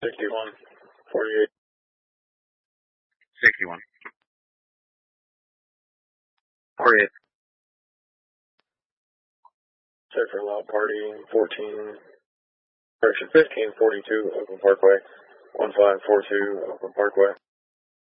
61, 48. 61. 48. Safer Lot Party, 14, correction, 1542, Oakland Parkway, 1542, Oakland Parkway.